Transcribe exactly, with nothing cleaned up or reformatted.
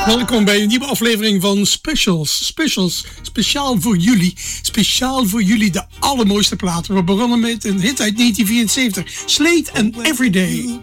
Welkom bij een nieuwe aflevering van Specials. Specials, speciaal voor jullie. Speciaal voor jullie de allermooiste platen. We begonnen met een hit uit negentien vierenzeventig. Slade and Everyday.